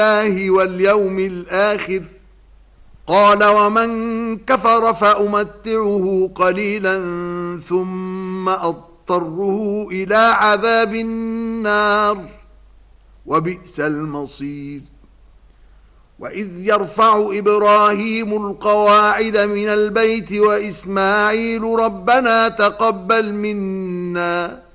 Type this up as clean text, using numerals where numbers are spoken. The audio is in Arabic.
الله واليوم الآخر قال ومن كفر فأمتعه قليلا ثم أضطره إلى عذاب النار وبئس المصير. وإذ يرفع إبراهيم القواعد من البيت وإسماعيل ربنا تقبل منا